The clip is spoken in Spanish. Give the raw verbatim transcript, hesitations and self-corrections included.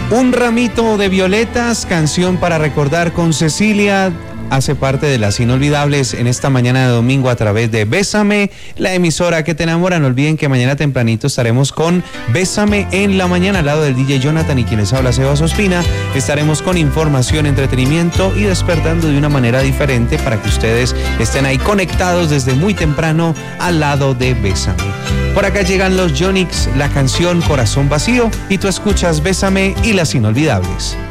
Un ramito de violetas, canción para recordar con Cecilia, hace parte de las inolvidables en esta mañana de domingo a través de Bésame, la emisora que te enamora. No olviden que mañana tempranito estaremos con Bésame en la mañana al lado del D J Jonathan y quienes habla Sebas Ospina. Estaremos con información, entretenimiento y despertando de una manera diferente para que ustedes estén ahí conectados desde muy temprano al lado de Bésame. Por acá llegan los Yonix, la canción Corazón Vacío, y tú escuchas Bésame y las inolvidables.